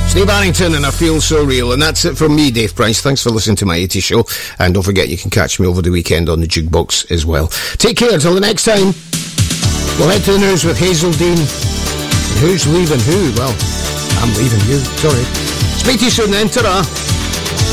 Steve Arrington and I Feel So Real. And that's it from me, Dave Price. Thanks for listening to my 80s show. And don't forget, you can catch me over the weekend on the Jukebox as well. Take care until the next time. We'll head to the news with Hazel Dean. And who's leaving who? Well, I'm leaving you. Sorry. Speak to you soon then. Ta-ra.